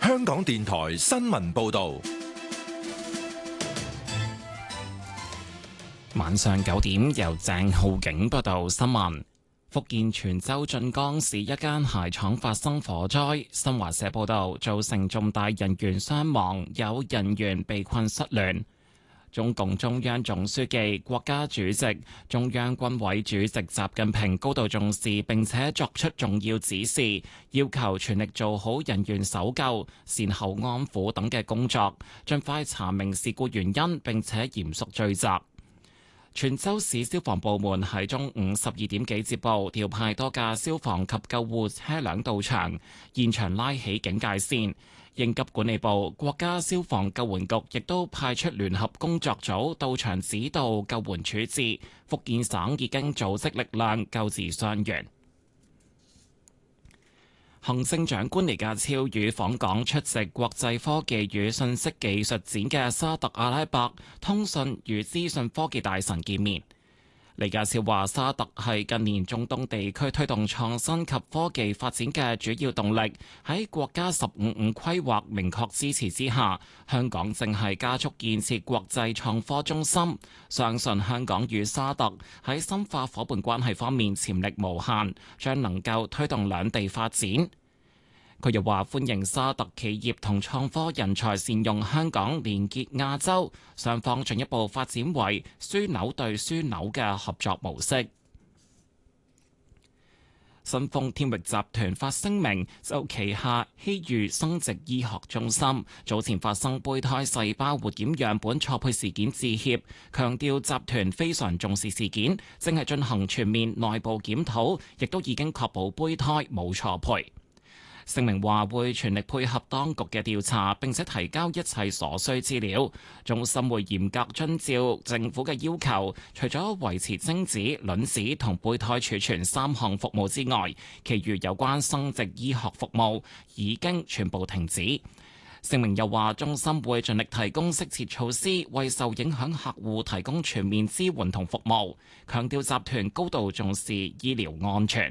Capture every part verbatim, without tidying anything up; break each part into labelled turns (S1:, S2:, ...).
S1: 香港電台新聞報道。
S2: 晚上九點，由鄭浩景報道新聞。福建泉州晉江市一間鞋廠發生火災，新華社報道造成重大人員傷亡，有人員被困失聯。中共中央總書記、國家主席、中央軍委主席習近平高度重視並且作出重要指示，要求全力做好人員搜救、善後安撫等嘅工作，盡快查明事故原因並且嚴肅追責。泉州市消防部門喺中午十二點幾接報，調派多架消防及救護車輛到場，現場拉起警戒線。應急管理部、國家消防救援局亦都派出聯合工作組到場指導救援處置。福建省已經組織力量救治傷員。行政長官李家超與訪港出席國際科技與信息技術展嘅沙特阿拉伯通訊與資訊科技大臣見面。李家超話：沙特係近年中東地區推動創新及科技發展嘅主要動力。喺國家十五五規劃明確支持之下，香港正係加速建設國際創科中心。相信香港與沙特喺深化夥伴關係方面潛力無限，將能夠推動兩地發展。佢又話歡迎沙特企業同創科人才善用香港，連結亞洲，雙方進一步發展為樞紐對樞紐嘅合作模式。新豐天域集團發聲明，就旗下希裕生殖醫學中心早前發生胚胎細胞活檢樣本錯配事件致歉，強調集團非常重視事件，正係進行全面內部檢討，亦都已經確保胚胎冇錯配。聲明話會全力配合當局嘅調查，並且提交一切所需資料。中心會嚴格遵照政府嘅要求，除咗維持精子、卵子同胚胎儲存三項服務之外，其餘有關生殖醫學服務已經全部停止。聲明又話，中心會盡力提供適切措施，為受影響客戶提供全面支援同服務，強調集團高度重視醫療安全。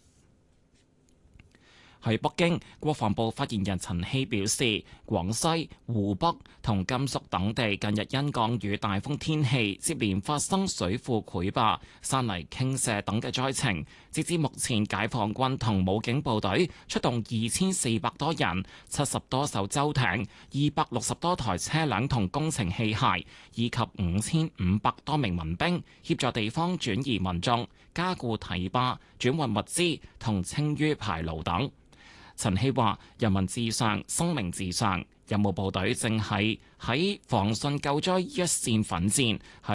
S2: 喺北京，國防部發言人陳希表示，廣西、湖北同甘肅等地近日因降雨大風天氣，接連發生水庫潰壩、山泥傾瀉等嘅災情。截至目前，解放軍同武警部隊出動二千四百多人、七十多艘舟艇、二百六十多台車輛同工程器械，以及五千五百多名民兵，協助地方轉移民眾、加固堤壩、轉運物資同清淤排澇等。陳希話：人民至上，生命至上，任務部隊正係喺防汛救災一線奮戰。